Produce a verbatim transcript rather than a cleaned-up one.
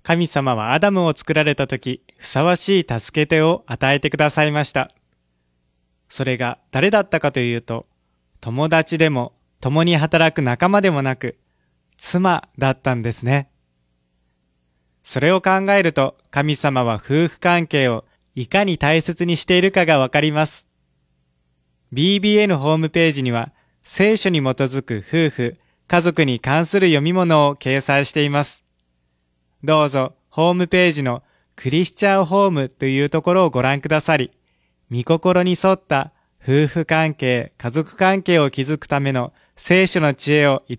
神様はアダムを作られたとき、ふさわしい助け手を与えてくださいました。それが誰だったかというと、友達でも共に働く仲間でもなく、妻だったんですね。それを考えると、神様は夫婦関係をいかに大切にしているかがわかります。ビービーエー のホームページには、聖書に基づく夫婦、家族に関する読み物を掲載しています。どうぞ、ホームページのクリスチャンホームというところをご覧くださり、御心に沿った夫婦関係、家族関係を築くための聖書の知恵をい